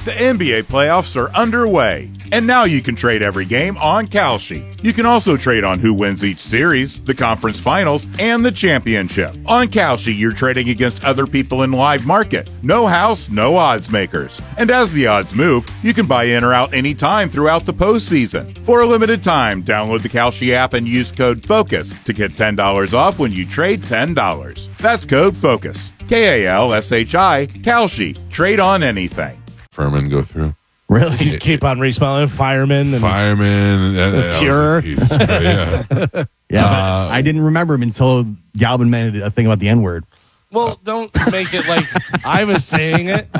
The NBA playoffs are underway, and now you can trade every game on Kalshi. You can also trade on who wins each series, the conference finals, and the championship. On Kalshi, you're trading against other people in live market. No house, no odds makers. And as the odds move, you can buy in or out anytime throughout the postseason. For a limited time, download the Kalshi app and use code FOCUS to get $10 off when you trade $10. That's code FOCUS. Kalshi, Kalshi. Trade on anything. Furman go through. Really? You keep on respelling fireman and Fuhrer. Yeah, I didn't remember him until Galvin made a thing about the N-word. Well, don't make it like I was saying it.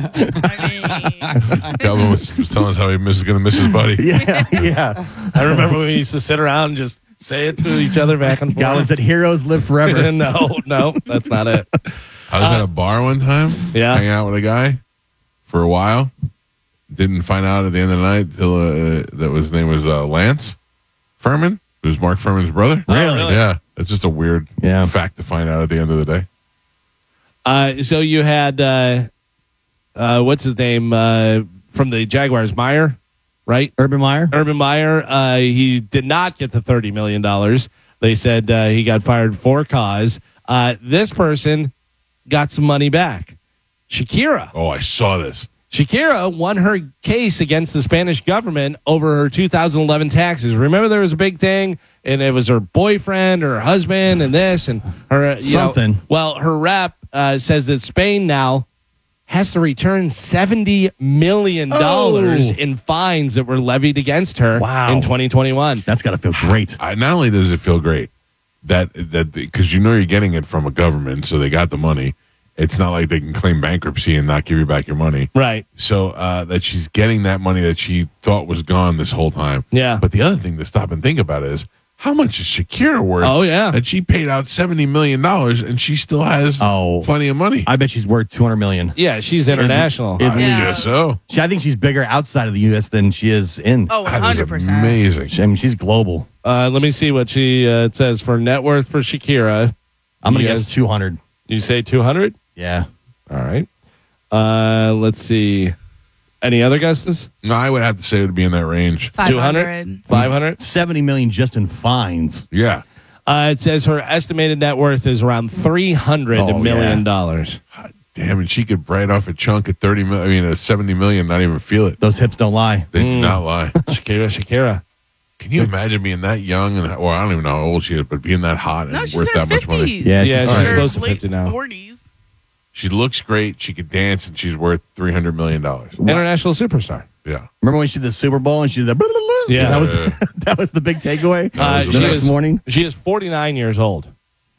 Galvin was telling us how he was going to miss his buddy. Yeah. I remember we used to sit around and just say it to each other back and forth. Galvin said, "Heroes live forever." No, that's not it. I was at a bar one time, hanging out with a guy for a while. Didn't find out at the end of the night till his name was Lance Furman. It was Mark Furman's brother. Really? Yeah. It's just a weird fact to find out at the end of the day. So you had what's his name from the Jaguars, Meyer, right? Urban Meyer. He did not get the $30 million. They said he got fired for cause. This person got some money back. Shakira. Oh, I saw this. Shakira won her case against the Spanish government over her 2011 taxes. Remember, there was a big thing, and it was her boyfriend or her husband and this and her something. Her rep says that Spain now has to return $70 million in fines that were levied against her in 2021. That's got to feel great. Not only does it feel great that because you're getting it from a government, so they got the money. It's not like they can claim bankruptcy and not give you back your money. Right. So that she's getting that money that she thought was gone this whole time. Yeah. But the other thing to stop and think about is, how much is Shakira worth? Oh, yeah. And she paid out $70 million and she still has plenty of money. I bet she's worth $200 million. Yeah, she's international. I guess so. I think she's bigger outside of the U.S. than she is in. Oh, 100%. Amazing. I mean, she's global. Let me see what she it says for net worth for Shakira. I'm going to guess 200. You say 200? Yeah. All right. Let's see. Any other guesses? No, I would have to say it would be in that range. 200? 500? 70 million just in fines. Yeah. It says her estimated net worth is around $300 million. Damn, and she could write off a chunk at 70 million, not even feel it. Those hips don't lie. They do not lie. Shakira. Can you imagine being that young I don't even know how old she is, but being that hot and worth that much money? Yeah, she's close to 50 now. 40s. She looks great. She could dance, and she's worth $300 million. International superstar. Yeah. Remember when she did the Super Bowl and she did the Yeah. That was the big takeaway the next morning? She is 49 years old.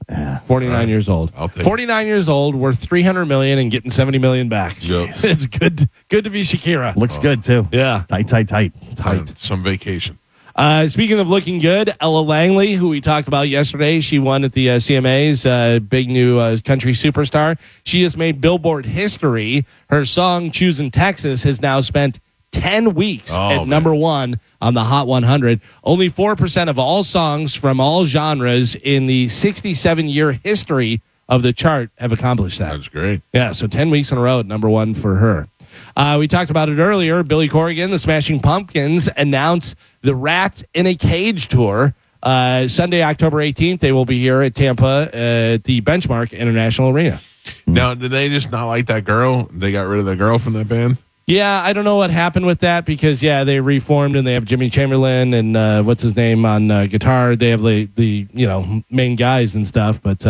49 years old. I'll take 49 years old, worth $300 million and getting $70 million back. Yep. It's good to be Shakira. Looks good, too. Yeah. Tight. Some vacation. Speaking of looking good, Ella Langley, who we talked about yesterday, she won at the CMAs, big new country superstar. She has made Billboard history. Her song, Choosing Texas, has now spent 10 weeks at number one on the Hot 100. Only 4% of all songs from all genres in the 67-year history of the chart have accomplished that. That's great. Yeah, so 10 weeks in a row at number one for her. We talked about it earlier. Billy Corrigan, the Smashing Pumpkins, announced the Rats in a Cage tour. Sunday, October 18th, they will be here at Tampa at the Benchmark International Arena. Now, did they just not like that girl? They got rid of the girl from that band? Yeah, I don't know what happened with that because, they reformed and they have Jimmy Chamberlain and what's his name on guitar. They have the main guys and stuff. But,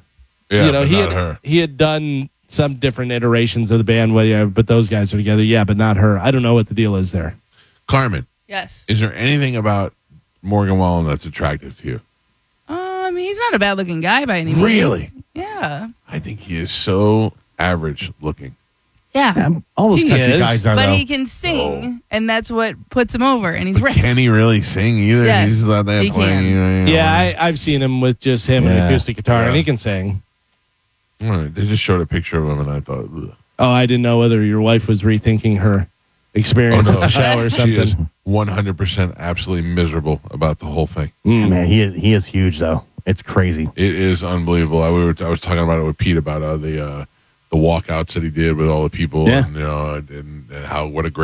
he had done some different iterations of the band, but those guys are together. Yeah, but not her. I don't know what the deal is there. Carmen. Yes. Is there anything about Morgan Wallen that's attractive to you? He's not a bad-looking guy by any means. Really? Yeah. I think he is so average looking. Yeah. All those country guys are, but though. he can sing, and that's what puts him over, and he's rich. Can he really sing either? Yes, He's not that he playing. Yeah, I've seen him with just him and acoustic guitar, and he can sing. All right. They just showed a picture of him, and I thought, ugh. Oh, I didn't know whether your wife was rethinking her experience at the show or something. She is 100% absolutely miserable about the whole thing. Man, he is huge, though. It's crazy. It is unbelievable. I was talking about it with Pete about the walkouts that he did with all the people, and how what a great